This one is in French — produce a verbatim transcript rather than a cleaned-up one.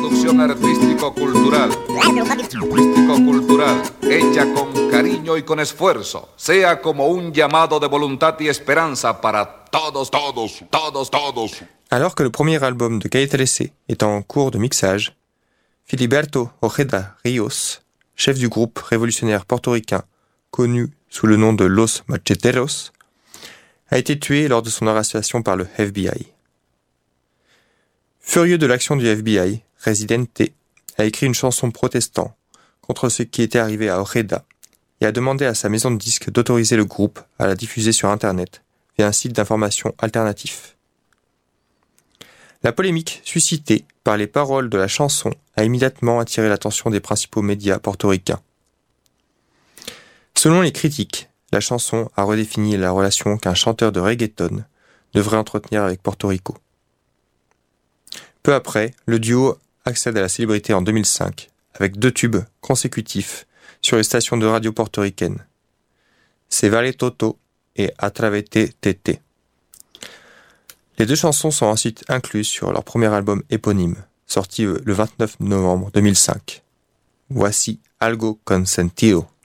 producción artístico-cultural, artístico-cultural, hecha con cariño y con esfuerzo, sea como un llamado de voluntad y esperanza para todos, todos, todos, todos. Alors que le premier album de Calle trece est en cours de mixage, Filiberto Ojeda Ríos, chef du groupe révolutionnaire portoricain connu sous le nom de Los Macheteros, a été tué lors de son arrestation par le F B I. Furieux de l'action du F B I, Residente a écrit une chanson protestant contre ce qui était arrivé à Ojeda et a demandé à sa maison de disques d'autoriser le groupe à la diffuser sur Internet via un site d'information alternatif. La polémique suscitée par les paroles de la chanson a immédiatement attiré l'attention des principaux médias portoricains. Selon les critiques, la chanson a redéfini la relation qu'un chanteur de reggaeton devrait entretenir avec Porto Rico. Peu après, le duo accède à la célébrité en deux mille cinq avec deux tubes consécutifs sur les stations de radio portoricaines, Se Vale Toto et Atravete Tete. Les deux chansons sont ensuite incluses sur leur premier album éponyme, sorti le vingt-neuf novembre deux mille cinq. Voici Algo con Sentido.